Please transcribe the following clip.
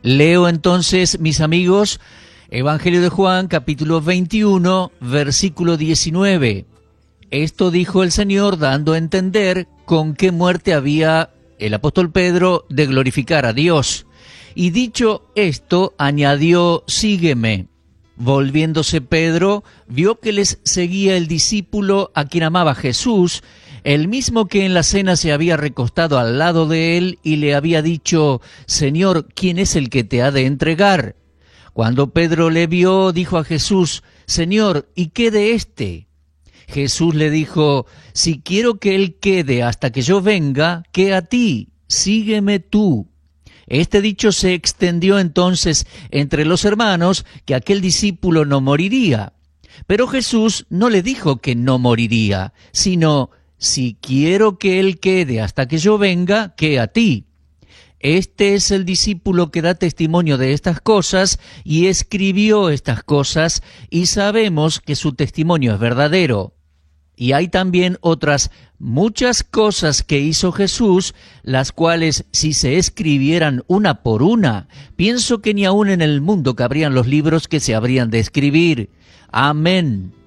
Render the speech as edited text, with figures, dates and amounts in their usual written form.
Leo entonces, mis amigos, Evangelio de Juan, capítulo 21, versículo 19. Esto dijo el Señor dando a entender con qué muerte había el apóstol Pedro de glorificar a Dios. Y dicho esto, añadió, sígueme. Volviéndose Pedro, vio que les seguía el discípulo a quien amaba Jesús, el mismo que en la cena se había recostado al lado de él y le había dicho, Señor, ¿quién es el que te ha de entregar? Cuando Pedro le vio, dijo a Jesús, Señor, ¿y qué de éste? Jesús le dijo, si quiero que él quede hasta que yo venga, ¿qué a ti? Sígueme tú. Este dicho se extendió entonces entre los hermanos que aquel discípulo no moriría. Pero Jesús no le dijo que no moriría, sino, si quiero que él quede hasta que yo venga, ¿qué a ti? Este es el discípulo que da testimonio de estas cosas y escribió estas cosas, y sabemos que su testimonio es verdadero. Y hay también otras muchas cosas que hizo Jesús, las cuales si se escribieran una por una, pienso que ni aún en el mundo cabrían los libros que se habrían de escribir. Amén.